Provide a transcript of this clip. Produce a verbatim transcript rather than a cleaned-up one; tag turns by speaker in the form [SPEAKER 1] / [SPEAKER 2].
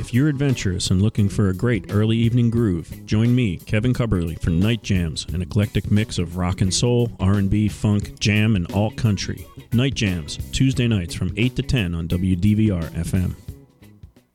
[SPEAKER 1] If you're adventurous and looking for a great early evening groove, join me, Kevin Cubberly, for Night Jams, an eclectic mix of rock and soul, R and B, funk, jam, and alt country. Night Jams, Tuesday nights from eight to ten on W D V R F M.